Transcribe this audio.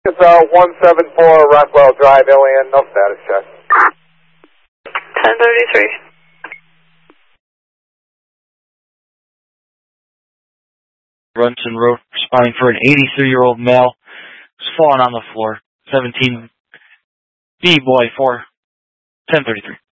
It's 174 Rockwell Drive, Ilion, no status check. 1033. Brunson Road, responding for an 83-year-old male who's fallen on the floor. 17 B boy 4, 1033.